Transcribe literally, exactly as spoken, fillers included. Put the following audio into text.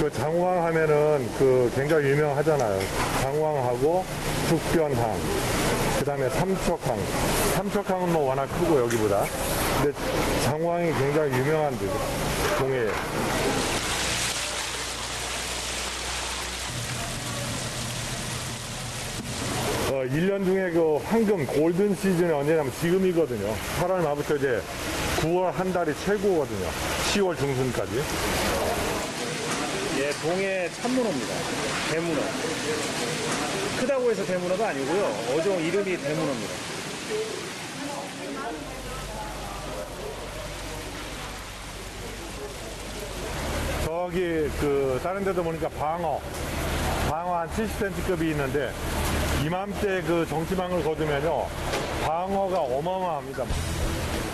그 장왕 하면은 그 굉장히 유명하잖아요. 장왕하고 북변항, 그 다음에 삼척항. 삼척항은 뭐 워낙 크고 여기보다. 근데 장왕이 굉장히 유명한 데죠. 동해에. 어, 일 년 중에 그 황금 골든 시즌이 언제냐면 지금이거든요. 팔월 말부터 이제 구월 한 달이 최고거든요. 시월 중순까지. 예, 동해 참문어입니다. 대문어. 크다고 해서 대문어가 아니고요. 어종 이름이 대문어입니다. 저기 그 다른 데도 보니까 방어. 방어 한 칠십 센티급이 있는데 이맘때 그 정치망을 거두면요. 방어가 어마어마합니다.